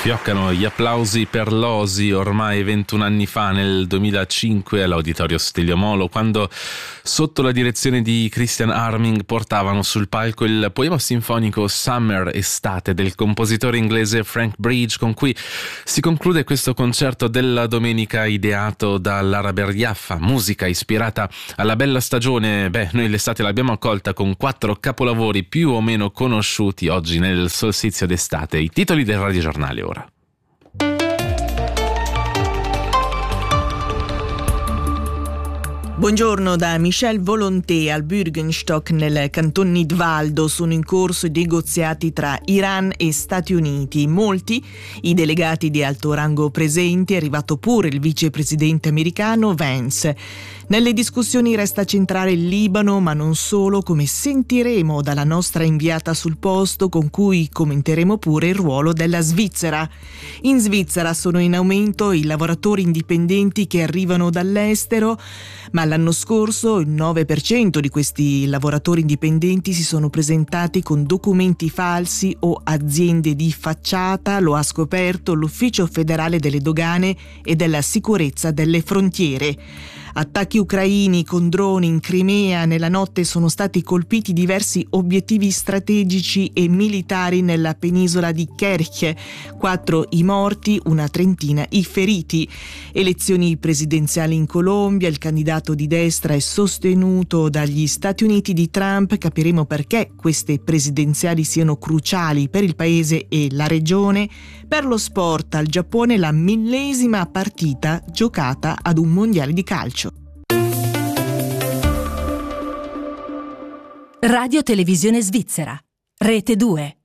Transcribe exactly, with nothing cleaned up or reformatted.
Fioccano gli applausi per l'Osi ormai ventuno anni fa, nel duemilacinque, all'Auditorio Stelio Molo, quando sotto la direzione di Christian Arming portavano sul palco il poema sinfonico Summer Estate del compositore inglese Frank Bridge, con cui si conclude questo concerto della domenica ideato da Lara Berriaffa, musica ispirata alla bella stagione. Beh, noi l'estate l'abbiamo accolta con quattro capolavori più o meno conosciuti oggi nel solstizio d'estate. I titoli del radiogiornale ora. Buongiorno da Michel Volonté. Al Bürgenstock nel canton Nidwaldo sono in corso i negoziati tra Iran e Stati Uniti. Molti i delegati di alto rango presenti, è arrivato pure il vicepresidente americano Vance. Nelle discussioni resta centrale il Libano, ma non solo, come sentiremo dalla nostra inviata sul posto, con cui commenteremo pure il ruolo della Svizzera. In Svizzera sono in aumento i lavoratori indipendenti che arrivano dall'estero, ma l'anno scorso il nove per cento di questi lavoratori indipendenti si sono presentati con documenti falsi o aziende di facciata, lo ha scoperto l'Ufficio federale delle dogane e della sicurezza delle frontiere. Attacchi ucraini con droni in Crimea. Nella notte sono stati colpiti diversi obiettivi strategici e militari nella penisola di Kerch. Quattro i morti, una trentina i feriti. Elezioni presidenziali in Colombia. Il candidato di destra è sostenuto dagli Stati Uniti di Trump. Capiremo perché queste presidenziali siano cruciali per il paese e la regione. Per lo sport, al Giappone la millesima partita giocata ad un mondiale di calcio. Radio Televisione Svizzera, Rete due.